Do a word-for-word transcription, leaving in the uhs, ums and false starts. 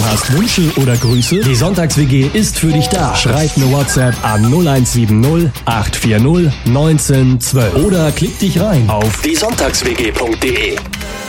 hast Wünsche oder Grüße? Die Sonntags-W G ist für dich da. Schreib eine WhatsApp an null eins sieben null acht vier null eins neun eins zwei oder klick dich rein auf die sonntags w g punkt de.